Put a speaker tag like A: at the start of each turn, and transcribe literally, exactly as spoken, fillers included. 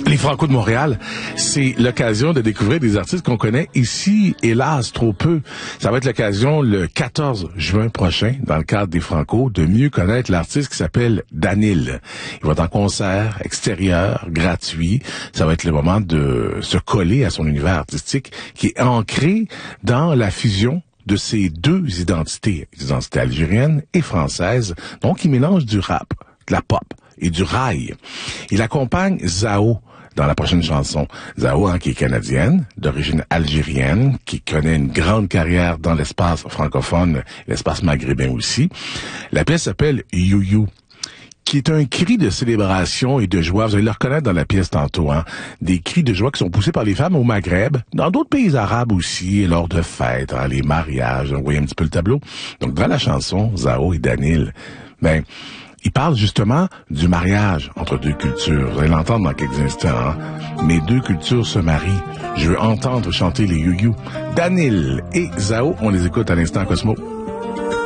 A: Les Franco de Montréal, c'est l'occasion de découvrir des artistes qu'on connaît ici, hélas, trop peu. Ça va être l'occasion le quatorze juin prochain, dans le cadre des Franco, de mieux connaître l'artiste qui s'appelle Danil. Il va être en concert extérieur, gratuit. Ça va être le moment de se coller à son univers artistique qui est ancré dans la fusion de ces deux identités, l'identité algérienne et française, donc il mélange du rap, de la pop et du rail. Il accompagne Zao dans la prochaine chanson. Zao, hein, qui est canadienne, d'origine algérienne, qui connaît une grande carrière dans l'espace francophone, l'espace maghrébin aussi. La pièce s'appelle You You, qui est un cri de célébration et de joie. Vous allez le reconnaître dans la pièce tantôt, hein. Des cris de joie qui sont poussés par les femmes au Maghreb, dans d'autres pays arabes aussi, lors de fêtes, hein, les mariages. Vous voyez un petit peu le tableau. Donc, dans la chanson, Zao et Danil, ben, il parle justement du mariage entre deux cultures. Vous allez l'entendre dans quelques instants. Hein? Mes deux cultures se marient. Je veux entendre chanter les you-you. Danil et Zao, on les écoute à l'instant Cosmo.